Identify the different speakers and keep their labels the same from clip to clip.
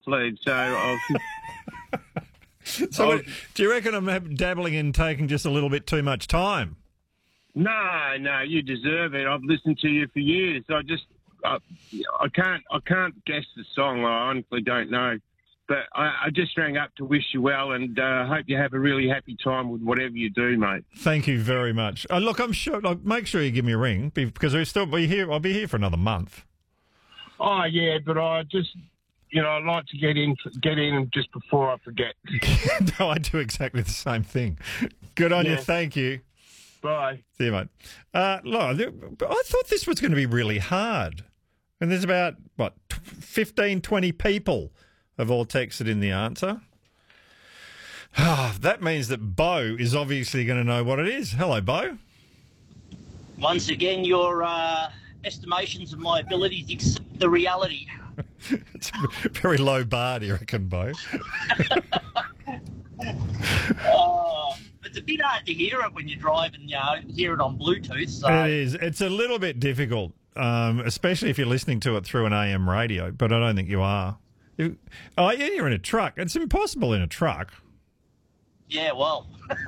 Speaker 1: nosebleed. So
Speaker 2: So do you reckon I'm dabbling in taking just a little bit too much time?
Speaker 1: no, you deserve it. I've listened to you for years. I can't guess the song. I honestly don't know. But I just rang up to wish you well, and hope you have a really happy time with whatever you do, mate.
Speaker 2: Thank you very much. Look, I'm sure. Make sure you give me a ring because I'll be here for another month.
Speaker 1: Oh yeah, but I just, I'd like to get in just before I forget.
Speaker 2: No, I do exactly the same thing. Good on you. Thank you.
Speaker 1: Bye.
Speaker 2: See you, mate. Look, I thought this was going to be really hard. And there's about, 15, 20 people have all texted in the answer. That means that Bo is obviously going to know what it is. Hello, Bo.
Speaker 3: Once again, your estimations of my abilities exceed the reality.
Speaker 2: It's a very low bar, do you reckon, Bo?
Speaker 3: It's a bit hard to hear it when you're driving, hear it on Bluetooth. So.
Speaker 2: It is. It's a little bit difficult, especially if you're listening to it through an AM radio, but I don't think you are. Oh, yeah, you're in a truck. It's impossible in a truck.
Speaker 3: Yeah, well.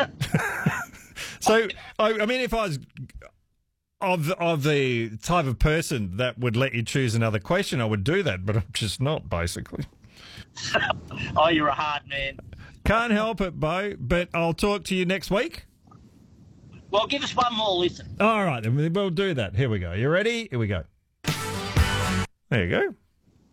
Speaker 2: So, I mean, if I was of the type of person that would let you choose another question, I would do that, but I'm just not, basically.
Speaker 3: Oh, you're a hard man.
Speaker 2: Can't help it, Bo, but I'll talk to you next week.
Speaker 3: Well, give us one more listen.
Speaker 2: All right, then we'll do that. Here we go. You ready? Here we go. There you go.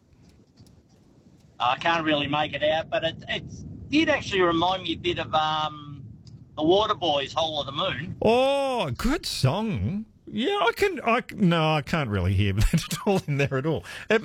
Speaker 3: I can't really make it out, but it did actually remind me a bit of the Waterboys' Whole of the Moon.
Speaker 2: Oh, good song. Yeah, I can't really hear that at all in there at all.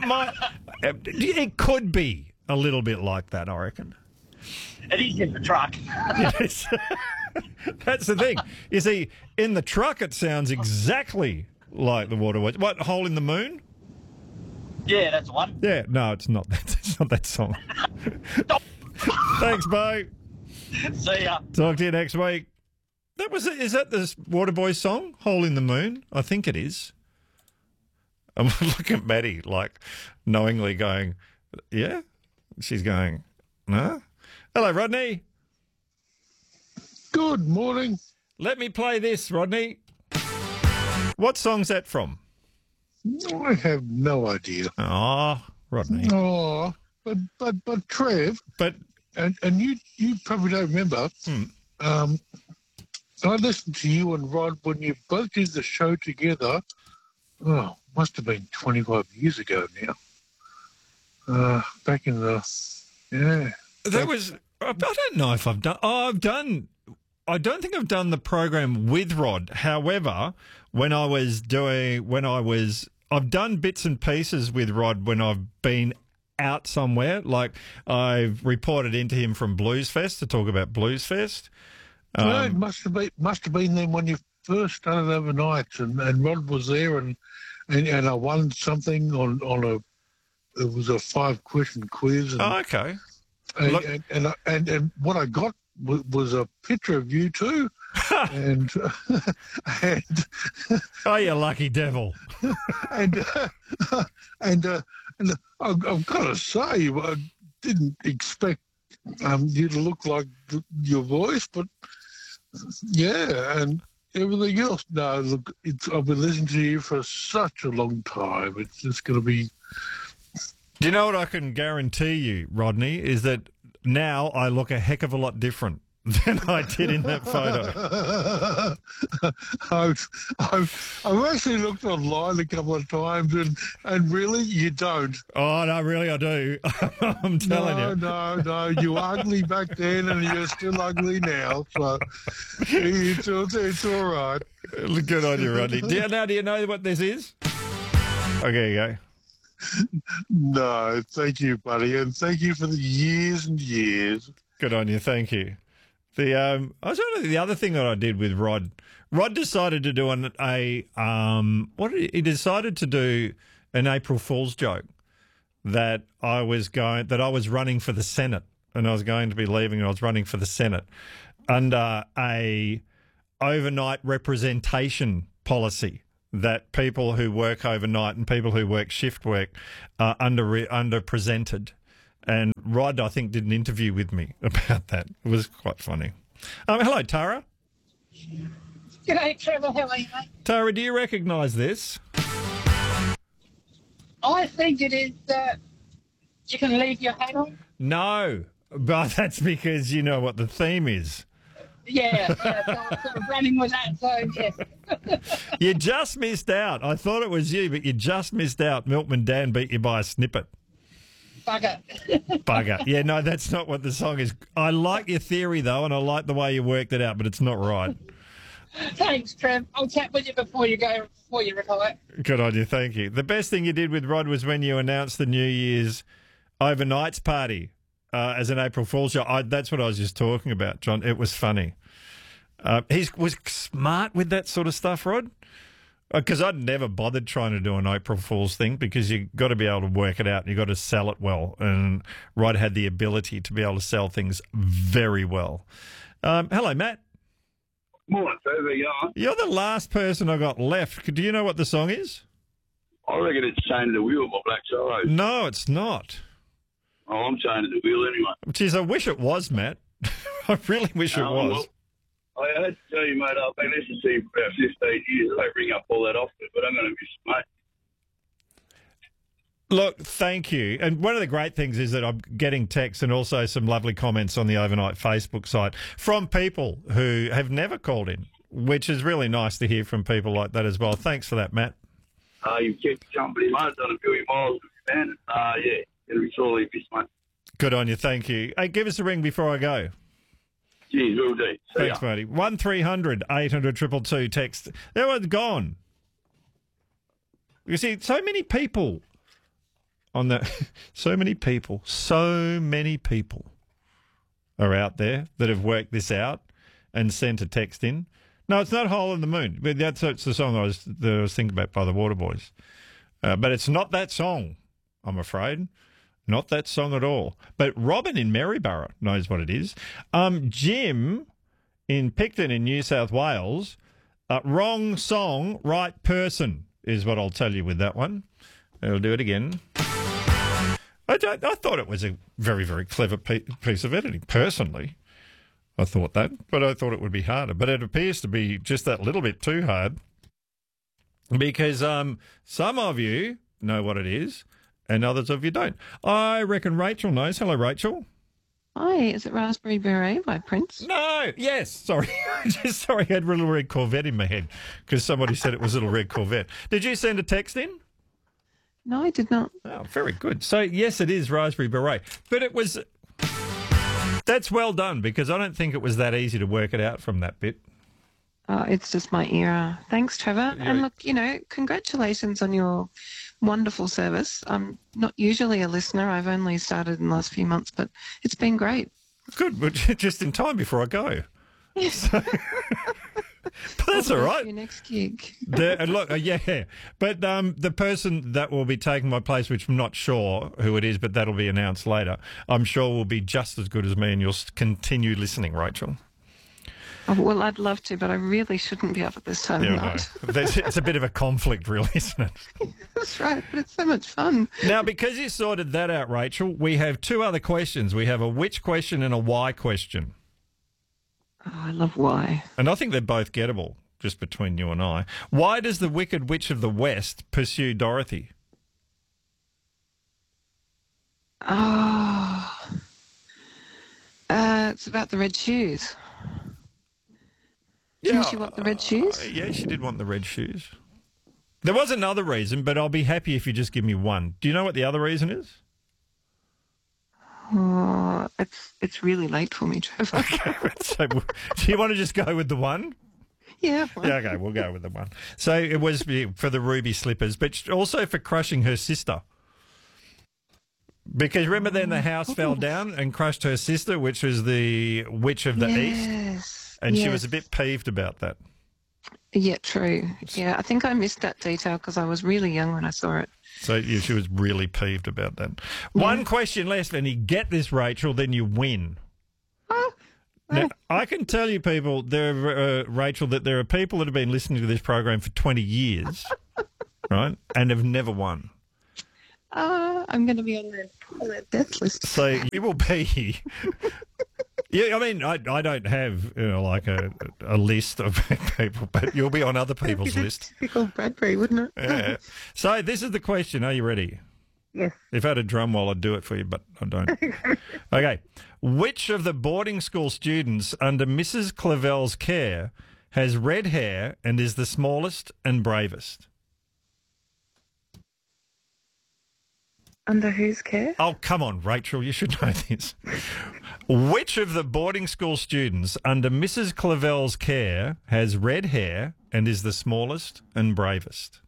Speaker 2: It could be a little bit like that, I reckon.
Speaker 3: It is in the truck.
Speaker 2: Yes. That's the thing. You see, in the truck it sounds exactly like the Waterboys. What, Hole in the Moon?
Speaker 3: Yeah, that's one.
Speaker 2: Yeah, no, it's not that. It's not that song. Thanks, Bo.
Speaker 3: See ya.
Speaker 2: Talk to you next week. Is that the Waterboys song, Hole in the Moon? I think it is. I'm looking at Maddie, knowingly going, yeah? She's going, no? Hello, Rodney.
Speaker 4: Good morning.
Speaker 2: Let me play this, Rodney. What song's that from?
Speaker 4: I have no idea.
Speaker 2: Oh, Rodney.
Speaker 4: Oh, but Trev, and you probably don't remember. I listened to you and Rod when you both did the show together. Oh, must have been 25 years ago now. Back in the
Speaker 2: That was. I don't know if I've done. I don't think I've done the program with Rod. However, I've done bits and pieces with Rod when I've been out somewhere. Like I've reported into him from Blues Fest to talk about Blues Fest.
Speaker 4: No, it must have been then when you first started overnights, and Rod was there, and I won something on it was a 5-question quiz. And,
Speaker 2: okay.
Speaker 4: And what I got was a picture of you two, and
Speaker 2: oh, you lucky devil!
Speaker 4: and I've got to say, I didn't expect you to look like your voice, but yeah, and everything else. No, look, I've been listening to you for such a long time. It's just going to be.
Speaker 2: Do you know what I can guarantee you, Rodney, is that now I look a heck of a lot different than I did in that photo.
Speaker 4: I've actually looked online a couple of times, and really, you don't.
Speaker 2: Oh, no, really, I do. I'm telling you.
Speaker 4: No, you were ugly back then, and you're still ugly now, so it's all right.
Speaker 2: Good on you, Rodney. Do you know what this is? Okay, you go.
Speaker 4: No, thank you, buddy, and thank you for the years and years.
Speaker 2: Good on you, thank you. I was wondering the other thing that I did with Rod. Rod decided to do he decided to do an April Fool's joke that I was running for the Senate, and I was going to be leaving, and I was running for the Senate under a overnight representation policy that people who work overnight and people who work shift work are underrepresented And Rod, I think, did an interview with me about that. It was quite funny. Hello, Tara.
Speaker 5: G'day, Trevor. How are you, mate?
Speaker 2: Tara, do you recognise this?
Speaker 5: I think it is you can leave your hat on.
Speaker 2: No, but that's because you know what the theme is.
Speaker 5: Yeah, so I'm sort of running with that, so yes.
Speaker 2: You just missed out. I thought it was you, but you just missed out. Milkman Dan beat you by a snippet.
Speaker 5: Bugger.
Speaker 2: Bugger. Yeah, no, that's not what the song is. I like your theory, though, and I like the way you worked it out, but it's not right.
Speaker 5: Thanks, Trev. I'll chat with you before you retire.
Speaker 2: Good on you, thank you. The best thing you did with Rod was when you announced the New Year's overnights party as an April Fool's show. That's what I was just talking about, John. It was funny. He was smart with that sort of stuff, Rod, because I'd never bothered trying to do an April Fool's thing because you've got to be able to work it out and you've got to sell it well. And Rod had the ability to be able to sell things very well. Hello, Matt.
Speaker 6: Morning, Trevor. How you going?
Speaker 2: You're the last person I got left. Do you know what the song is?
Speaker 6: I reckon it's Chained to the Wheel by Black Sorrows.
Speaker 2: No, it's not.
Speaker 6: Oh, I'm chained to the wheel anyway.
Speaker 2: Jeez, I wish it was, Matt. I really wish it was.
Speaker 6: Well, I had to tell you, mate, I've been listening to you for about 15 years. I don't bring up all that often, but I'm going to miss it, mate.
Speaker 2: Look, thank you. And one of the great things is that I'm getting texts and also some lovely comments on the Overnight Facebook site from people who have never called in, which is really nice to hear from people like that as well. Thanks for that, Matt.
Speaker 6: You've kept company, mate. Done a million miles with your band. Yeah, going to be sorely missed, mate.
Speaker 2: Good on you. Thank you. Hey, give us a ring before I go.
Speaker 6: Geez, will do.
Speaker 2: Thanks, matey. 1300 800 222 text. That one's gone. You see, so many people on the so many people are out there that have worked this out and sent a text in. No, it's not Hole in the Moon. But that's the song I was thinking about by the Waterboys. But it's not that song, I'm afraid. Not that song at all. But Robin in Maryborough knows what it is. Jim in Picton in New South Wales, wrong song, right person is what I'll tell you with that one. I'll do it again. I thought it was a very, very clever piece of editing, personally. I thought that, but I thought it would be harder. But it appears to be just that little bit too hard because some of you know what it is and others of you don't. I reckon Rachel knows. Hello, Rachel.
Speaker 7: Hi, is it Raspberry Beret by Prince?
Speaker 2: No, yes, sorry. Sorry, I had Little Red Corvette in my head because somebody said it was Little Red Corvette. Did you send a text in?
Speaker 7: No, I did not.
Speaker 2: Oh, very good. So, yes, it is Raspberry Beret. But it was... That's well done because I don't think it was that easy to work it out from that bit.
Speaker 7: It's just my era. Thanks, Trevor.
Speaker 2: Yeah.
Speaker 7: And look, congratulations on your wonderful service. I'm not usually a listener. I've only started in the last few months, but it's been great.
Speaker 2: Good, but just in time before I go.
Speaker 7: Yes.
Speaker 2: But that's all right.
Speaker 7: Your next gig.
Speaker 2: Yeah. But the person that will be taking my place, which I'm not sure who it is, but that'll be announced later, I'm sure will be just as good as me, and you'll continue listening, Rachel.
Speaker 7: Oh, well, I'd love to, but I really shouldn't be up at this time of night.
Speaker 2: It's a bit of a conflict, really, isn't it?
Speaker 7: That's right, but it's so much fun.
Speaker 2: Now, because you sorted that out, Rachel, we have two other questions. We have a which question and a why question.
Speaker 7: Oh, I love why.
Speaker 2: And I think they're both gettable, just between you and I. Why does the Wicked Witch of the West pursue Dorothy?
Speaker 7: Oh, it's about the red shoes. Didn't she want the red shoes?
Speaker 2: Yeah, she did want the red shoes. There was another reason, but I'll be happy if you just give me one. Do you know what the other reason is?
Speaker 7: Oh, it's really late for me, Trevor.
Speaker 2: So, do you want to just go with the one?
Speaker 7: Yeah.
Speaker 2: Yeah, okay, we'll go with the one. So it was for the ruby slippers, but also for crushing her sister. Because remember then the house fell down and crushed her sister, which was the Witch of the East? And she was a bit peeved about that.
Speaker 7: Yeah, true. Yeah, I think I missed that detail because I was really young when I saw it.
Speaker 2: So yeah, she was really peeved about that. Yeah. One question less, and you get this, Rachel, then you win. Now, I can tell you, people, Rachel, that there are people that have been listening to this program for 20 years, right, and have never won.
Speaker 7: I'm going to be on their death list.
Speaker 2: So you will be. Yeah, I mean, I don't have like a list of people, but you'll be on other people's list.
Speaker 7: Typical Bradbury, wouldn't it?
Speaker 2: Yeah. So this is the question. Are you ready?
Speaker 7: Yes.
Speaker 2: If I had a drum roll, I'd do it for you, but I don't. Okay. Which of the boarding school students under Mrs. Clavel's care has red hair and is the smallest and bravest?
Speaker 7: Under whose care?
Speaker 2: Oh, come on, Rachel, you should know this. Which of the boarding school students under Mrs. Clavel's care has red hair and is the smallest and bravest?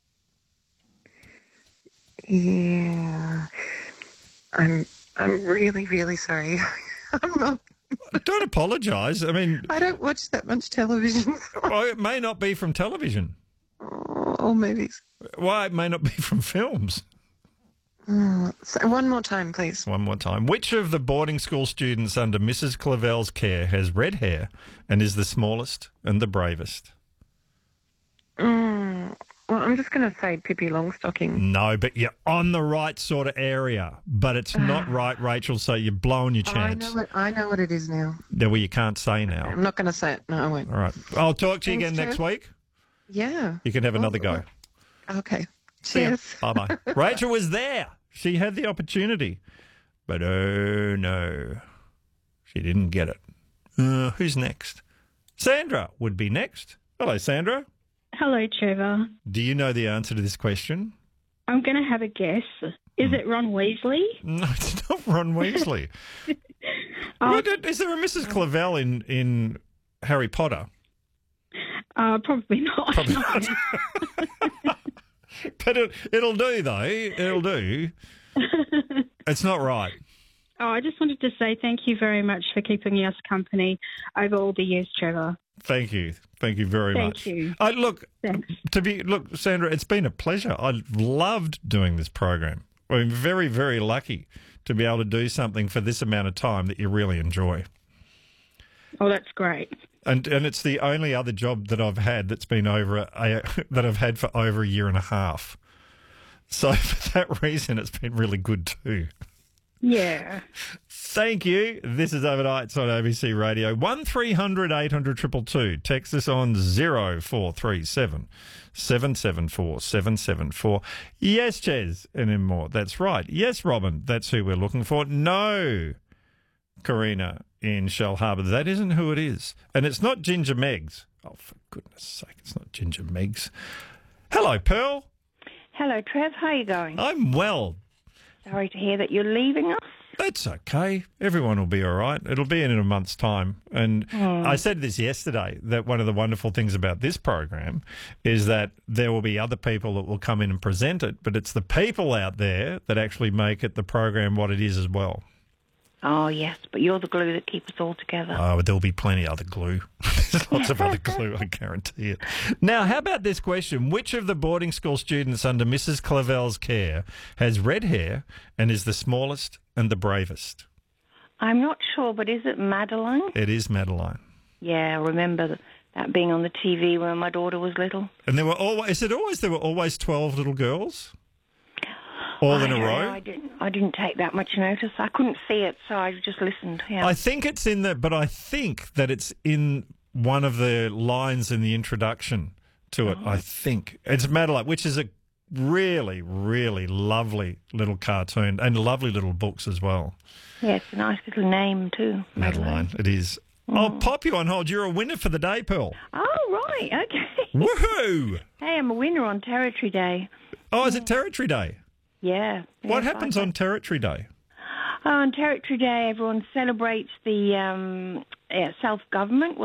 Speaker 7: Yeah. I'm really, really sorry. I'm not.
Speaker 2: Don't apologise. I mean,
Speaker 7: I don't watch that much television.
Speaker 2: well, it may not be from television.
Speaker 7: Or movies.
Speaker 2: Well, it may not be from films.
Speaker 7: So one more time, please.
Speaker 2: One more time. Which of the boarding school students under Mrs. Clavel's care has red hair and is the smallest and the bravest?
Speaker 7: Well, I'm just going to say Pippi Longstocking.
Speaker 2: No, but you're on the right sort of area. But it's not right, Rachel, so you're blowing your chance.
Speaker 7: I know what it is now.
Speaker 2: Yeah, well, you can't say now.
Speaker 7: I'm not going to say it. No, I won't.
Speaker 2: All right. I'll talk to you
Speaker 7: Thanks,
Speaker 2: again next
Speaker 7: Trev.
Speaker 2: week.
Speaker 7: Yeah.
Speaker 2: You can have another go.
Speaker 7: Okay.
Speaker 2: See ya.
Speaker 7: Cheers.
Speaker 2: Bye-bye. Rachel was there. She had the opportunity. But oh, no. She didn't get it. Who's next? Sandra would be next. Hello, Sandra.
Speaker 8: Hello, Trevor.
Speaker 2: Do you know the answer to this question?
Speaker 8: I'm going to have a guess. Is it Ron Weasley?
Speaker 2: No, it's not Ron Weasley.
Speaker 8: Oh.
Speaker 2: Is there a Mrs. Clavel in Harry Potter?
Speaker 8: Probably not.
Speaker 2: Probably
Speaker 8: No.
Speaker 2: not. But it'll do, though. It'll do. It's not right.
Speaker 8: Oh, I just wanted to say thank you very much for keeping us company over all the years, Trevor.
Speaker 2: Thank you. Thank you very much.
Speaker 8: Thank you.
Speaker 2: Look,
Speaker 8: Thanks.
Speaker 2: Look, Sandra, it's been a pleasure. I loved doing this program. I'm very, very lucky to be able to do something for this amount of time that you really enjoy.
Speaker 8: Oh, that's great.
Speaker 2: And it's the only other job that I've had that's been that I've had for over a year and a half. So for that reason, it's been really good too.
Speaker 8: Yeah.
Speaker 2: Thank you. This is Overnights on ABC Radio. 1300 800 222. Text us on 0437 774 774. Yes, Ches, and then more. That's right. Yes, Robin, that's who we're looking for. No, Karina in Shell Harbour. That isn't who it is. And it's not Ginger Meggs. Oh, for goodness sake, it's not Ginger Meggs. Hello, Pearl.
Speaker 9: Hello, Trev. How are you going?
Speaker 2: I'm well.
Speaker 9: Sorry to hear that you're leaving us.
Speaker 2: That's okay. Everyone will be all right. It'll be in a month's time. And I said this yesterday, that one of the wonderful things about this program is that there will be other people that will come in and present it, but it's the people out there that actually make it the program what it is as well.
Speaker 9: Oh, yes, but you're the glue that keeps us all together.
Speaker 2: Oh, there'll be plenty of other glue. There's lots of other glue, I guarantee it. Now, how about this question? Which of the boarding school students under Mrs. Clavel's care has red hair and is the smallest and the bravest?
Speaker 9: I'm not sure, but is it Madeline?
Speaker 2: It is Madeline.
Speaker 9: Yeah, I remember that being on the TV when my daughter was little.
Speaker 2: And there were always 12 little girls? All in a row?
Speaker 9: I didn't take that much notice. I couldn't see it, so I just listened. Yeah.
Speaker 2: I think it's in but I think that it's in one of the lines in the introduction to it. I think it's Madeline, which is a really, really lovely little cartoon and lovely little books as well.
Speaker 9: Yeah, it's a nice little name too.
Speaker 2: Madeline, it is. I'll pop you on hold. You're a winner for the day, Pearl.
Speaker 9: Oh, right, okay.
Speaker 2: Woohoo!
Speaker 9: Hey, I'm a winner on Territory Day.
Speaker 2: Oh, is it Territory Day?
Speaker 9: Yeah.
Speaker 2: What happens on Territory Day?
Speaker 9: On Territory Day, everyone celebrates the self-government.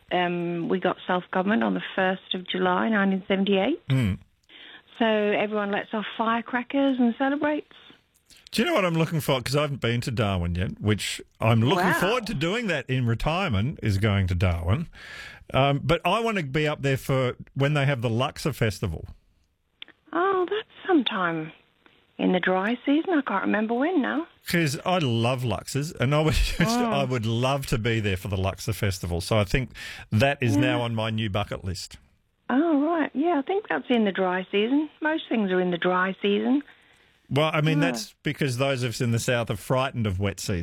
Speaker 9: We got self-government on the 1st of July, 1978. So everyone lets off firecrackers and celebrates.
Speaker 2: Do you know what I'm looking for? Because I haven't been to Darwin yet, which I'm looking forward to doing that in retirement, is going to Darwin. But I want to be up there for when they have the Luxor Festival.
Speaker 9: Oh, that's sometime in the dry season. I can't remember when now.
Speaker 2: Because I love Luxors, and I would love to be there for the Luxor Festival. So I think that is now on my new bucket list.
Speaker 9: Oh, right. Yeah, I think that's in the dry season. Most things are in the dry season.
Speaker 2: Well, I mean, that's because those of us in the south are frightened of wet season.